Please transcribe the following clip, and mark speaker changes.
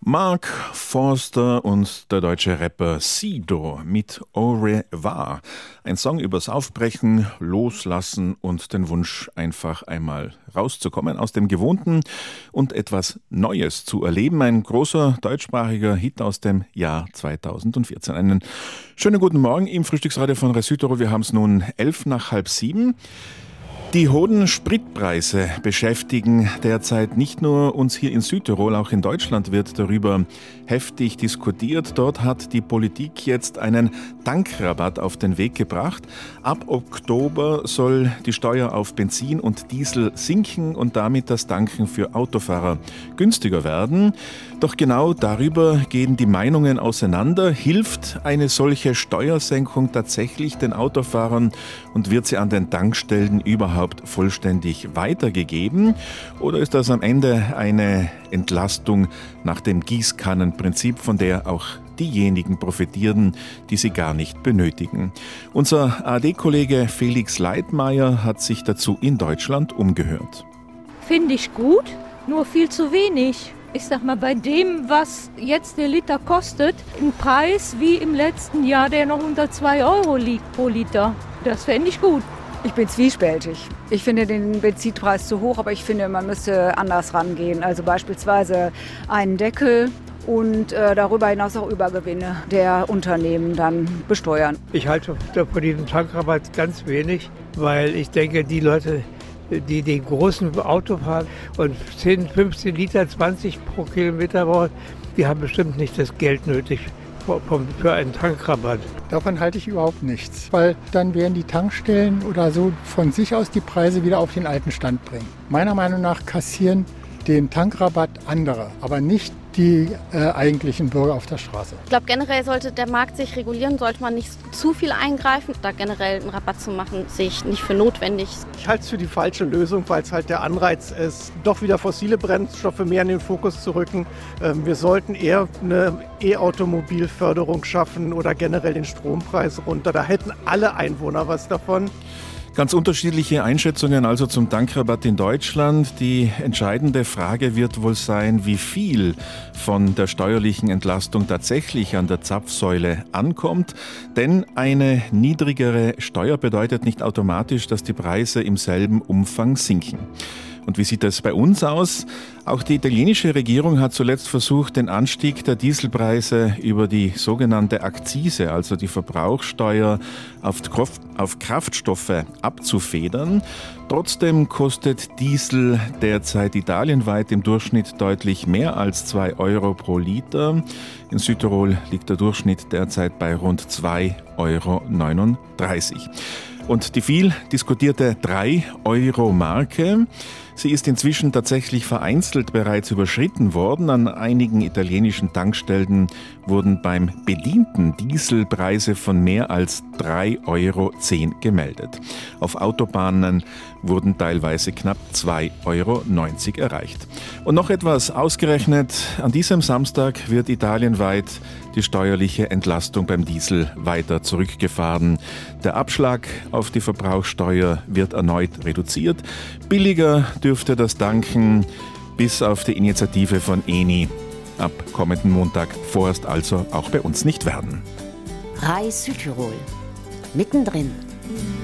Speaker 1: Mark Forster und der deutsche Rapper Sido mit Au revoir. Ein Song übers Aufbrechen, Loslassen und den Wunsch, einfach einmal rauszukommen aus dem Gewohnten und etwas Neues zu erleben. Ein großer deutschsprachiger Hit aus dem Jahr 2014. Einen schönen guten Morgen im Frühstücksradio von Südtirol. Wir haben es nun 6:11. Die hohen Spritpreise beschäftigen derzeit nicht nur uns hier in Südtirol, auch in Deutschland wird darüber heftig diskutiert. Dort hat die Politik jetzt einen Tankrabatt auf den Weg gebracht. Ab Oktober soll die Steuer auf Benzin und Diesel sinken und damit das Tanken für Autofahrer günstiger werden. Doch genau darüber gehen die Meinungen auseinander. Hilft eine solche Steuersenkung tatsächlich den Autofahrern und wird sie an den Tankstellen überhaupt vollständig weitergegeben? Oder ist das am Ende eine Entlastung nach dem Gießkannenprinzip, von der auch diejenigen profitieren, die sie gar nicht benötigen? Unser ARD-Kollege Felix Leitmayr hat sich dazu in Deutschland umgehört.
Speaker 2: Finde ich gut, nur viel zu wenig. Ich sag mal, bei dem, was jetzt der Liter kostet, ein Preis wie im letzten Jahr, der noch unter 2 Euro liegt pro Liter. Das fände ich gut.
Speaker 3: Ich bin zwiespältig. Ich finde den Benzinpreis zu hoch, aber ich finde, man müsste anders rangehen. Also beispielsweise einen Deckel und darüber hinaus auch Übergewinne der Unternehmen dann besteuern.
Speaker 4: Ich halte von diesem Tankrabatt ganz wenig, weil ich denke, die Leute, die den großen Auto fahren und 10, 15 Liter, 20 pro Kilometer brauchen, die haben bestimmt nicht das Geld nötig für einen Tankrabatt.
Speaker 5: Davon halte ich überhaupt nichts, weil dann werden die Tankstellen oder so von sich aus die Preise wieder auf den alten Stand bringen. Meiner Meinung nach kassieren den Tankrabatt andere, aber nicht die eigentlichen Bürger auf der Straße.
Speaker 6: Ich glaube, generell sollte der Markt sich regulieren, sollte man nicht zu viel eingreifen. Da generell einen Rabatt zu machen, sehe ich nicht für notwendig.
Speaker 7: Ich halte es für die falsche Lösung, weil es halt der Anreiz ist, doch wieder fossile Brennstoffe mehr in den Fokus zu rücken. Wir sollten eher eine E-Automobilförderung schaffen oder generell den Strompreis runter. Da hätten alle Einwohner was davon.
Speaker 1: Ganz unterschiedliche Einschätzungen also zum Tankrabatt in Deutschland. Die entscheidende Frage wird wohl sein, wie viel von der steuerlichen Entlastung tatsächlich an der Zapfsäule ankommt. Denn eine niedrigere Steuer bedeutet nicht automatisch, dass die Preise im selben Umfang sinken. Und wie sieht es bei uns aus? Auch die italienische Regierung hat zuletzt versucht, den Anstieg der Dieselpreise über die sogenannte Akzise, also die Verbrauchssteuer auf Kraftstoffe abzufedern. Trotzdem kostet Diesel derzeit italienweit im Durchschnitt deutlich mehr als 2 Euro pro Liter. In Südtirol liegt der Durchschnitt derzeit bei rund 2,39 Euro. Und die viel diskutierte 3-Euro-Marke, sie ist inzwischen tatsächlich vereinzelt bereits überschritten worden. An einigen italienischen Tankstellen wurden beim bedienten Diesel Preise von mehr als 3,10 Euro gemeldet. Auf Autobahnen wurden teilweise knapp 2,90 Euro erreicht. Und noch etwas ausgerechnet, an diesem Samstag wird italienweit die steuerliche Entlastung beim Diesel weiter zurückgefahren. Der Abschlag auf die Verbrauchssteuer wird erneut reduziert. Billiger dürfte das Tanken bis auf die Initiative von Eni ab kommenden Montag vorerst also auch bei uns nicht werden.
Speaker 8: Rai Südtirol. Mittendrin.